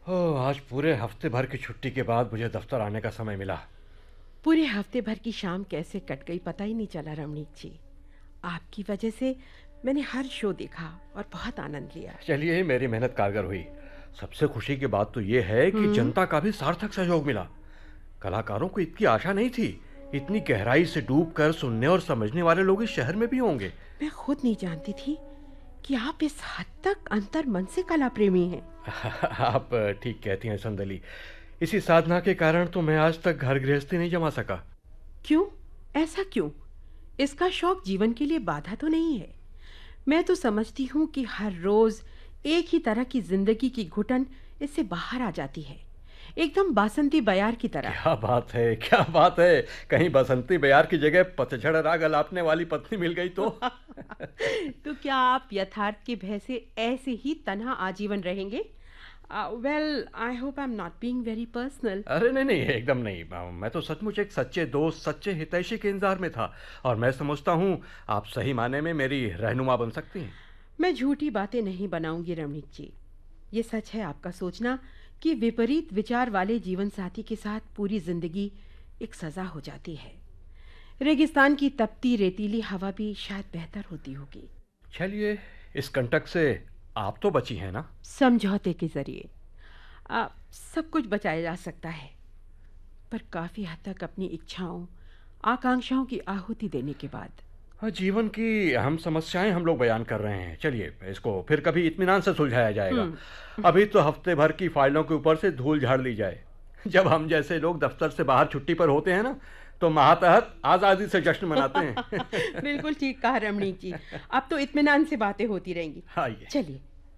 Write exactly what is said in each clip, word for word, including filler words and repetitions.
ओह, आज पूरे हफ्ते भर की छुट्टी के बाद मुझे दफ्तर आने का समय मिला। पूरे हफ्ते भर की शाम कैसे कट गई पता ही नहीं चला रमणीक जी। आपकी वजह से मैंने हर शो देखा और बहुत आनंद लिया। चलिए, मेरी मेहनत कारगर हुई। सबसे खुशी की बात तो ये है कि हम्म। जनता का भी सार्थक सहयोग मिला। कलाकारों को इतनी आशा नहीं थी। इतनी गहराई से डूब कर सुनने और समझने वाले लोग इस शहर में भी होंगे। मैं खुद नहीं जानती थी कि आप इस हद तक अंतर मन से कला प्रेमी हैं। आप ठीक कहती हैं संदली। इसी साधना के कारण तो मैं आज तक घर गृहस्थी नहीं जमा सका। क्यों? ऐसा क्यों? इसका शौक जीवन के लिए बाधा तो नहीं है। मैं तो समझती हूँ कि हर रोज एक ही तरह की जिंदगी की घुटन इससे बाहर आ जाती है, एकदम बासंती बयार की तरह। क्या बात है, क्या बात है। कहीं बसंती बयार की जगह पतझड़ राग अलापने वाली पत्नी मिल गई तो। तो क्या आप यथार्थ के भय से ऐसे ही तन्हा आजीवन रहेंगे? Well, I hope I am not being very personal. अरे नहीं नहीं, एकदम नहीं। मैं तो सचमुच एक सच्चे दोस्त, सच्चे हितैषी के इंतजार में था। और मैं समझता हूँ आप सही माने में मेरी रहनुमा बन सकती हैं। मैं झूठी बातें नहीं बनाऊंगी रमणीक जी। ये सच है आपका सोचना कि विपरीत विचार वाले जीवन साथी के साथ पूरी जिंदगी एक सजा हो जाती है। रेगिस्तान की तपती रेतीली हवा भी शायद बेहतर होती होगी। चलिए, इस कंटक से आप तो बची हैं ना। समझौते के जरिए आ, सब कुछ बचाया जा सकता है, पर काफी हद तक अपनी इच्छाओं आकांक्षाओं की आहुति देने के बाद। हाँ, जीवन की अहम समस्याएं हम लोग बयान कर रहे हैं। चलिए, इसको फिर कभी इत्मीनान से सुलझाया जाएगा। हम्म। अभी तो हफ्ते भर की फाइलों के ऊपर से धूल झाड़ ली जाए। जब हम जैसे लोग दफ्तर से बाहर छुट्टी पर होते हैं ना, तो मातहत आज़ादी से जश्न मनाते हैं। बिल्कुल ठीक कहा रमणीक जी। अब तो इत्मीनान से बातें होती रहेंगी। आइए। चलिए।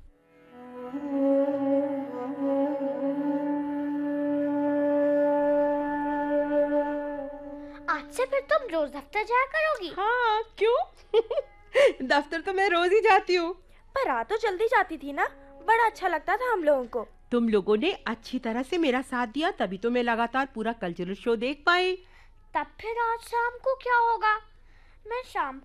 आज से फिर तुम रोज दफ्तर जाया करोगी? हाँ, क्यों? दफ्तर तो मैं रोज ही जाती हूँ। पर आ तो जल्दी जाती थी ना, बड़ा अच्छा लगता था हम लोगों को। तुम लोगों ने अच्छी तरह से मेरा साथ दिया, तभी तो मैं लगातार पूरा कल्चरल शो देख पाई। तब फिर आज शाम को क्या होगा? मैं शाम